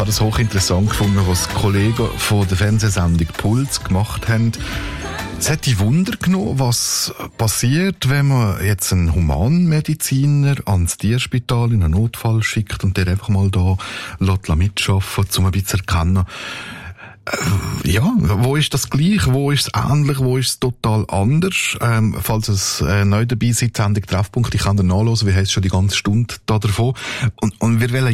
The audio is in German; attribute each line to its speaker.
Speaker 1: habe das hochinteressant gefunden, was die Kollegen von der Fernsehsendung Puls gemacht haben. Es hat die Wunder genommen, was passiert, wenn man jetzt einen Humanmediziner ans Tierspital in einen Notfall schickt und der einfach mal da mitschaffen, um ein bisschen zu erkennen, ja, wo ist das gleich, wo ist es ähnlich, wo ist es total anders. Falls es neu dabei seid, Sendung Treffpunkt, ich kann da nachhören, wir haben schon die ganze Stunde da davon. Und wir wollen